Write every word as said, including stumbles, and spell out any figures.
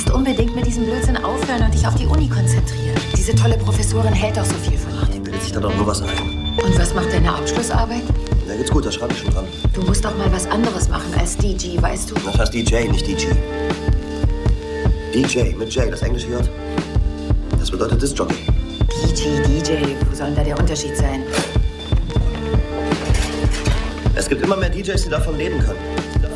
musst unbedingt mit diesem Blödsinn aufhören und dich auf die Uni konzentrieren. Diese tolle Professorin hält doch so viel von dir. Die bildet sich da doch nur was ein. Und was macht deine Abschlussarbeit? Da geht's gut, da schreibe ich schon dran. Du musst doch mal was anderes machen als D J, weißt du? Das heißt D J, nicht D J. D J, mit J, das englische J. Das bedeutet Disc-Jockey. D J, D J, wo soll denn da der Unterschied sein? Es gibt immer mehr D Js, die davon leben können.